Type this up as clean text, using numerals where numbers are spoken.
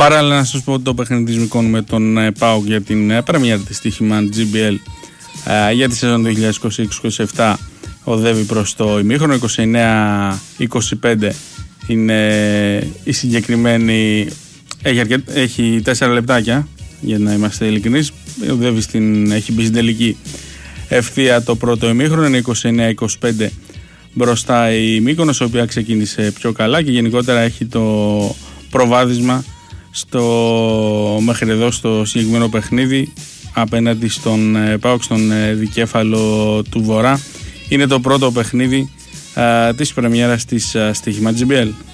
Παράλληλα, να σας πω ότι το παιχνίδι της Μυκόνου με τον ΠΑΟΚ για την πρεμιέρα της στοίχημα GBL για τη σεζόν 2026-27 οδεύει προς το ημίχρονο. 29-25 είναι η συγκεκριμένη. Έχει 4 λεπτάκια για να είμαστε ειλικρινείς. Έχει μπει στην τελική ευθεία το πρώτο ημίχρονο. Είναι 29-25 μπροστά η Μύκονος, η οποία ξεκίνησε πιο καλά και γενικότερα έχει το προβάδισμα μέχρι εδώ στο συγκεκριμένο παιχνίδι απέναντι στον ΠΑΟΚ, στον δικέφαλο του Βορρά. Είναι το πρώτο παιχνίδι της πρεμιέρας της στοίχημα GBL.